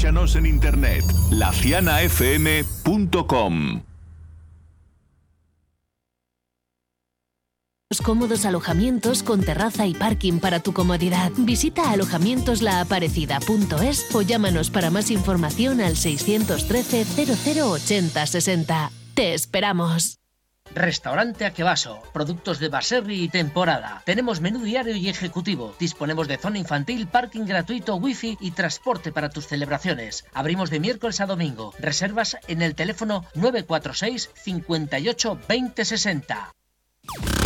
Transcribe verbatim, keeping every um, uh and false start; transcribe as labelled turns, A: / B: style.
A: Escúchanos en internet, la ciana f m punto com.
B: Cómodos alojamientos con terraza y parking para tu comodidad. Visita alojamientoslaaparecida punto es o llámanos para más información al seiscientos trece cero cero ochenta sesenta. ¡Te esperamos!
C: Restaurante Akebaso, productos de Baserri y temporada. Tenemos menú diario y ejecutivo. Disponemos de zona infantil, parking gratuito, wifi y transporte para tus celebraciones. Abrimos de miércoles a domingo. Reservas en el teléfono nueve cuatro seis cincuenta y ocho veinte sesenta.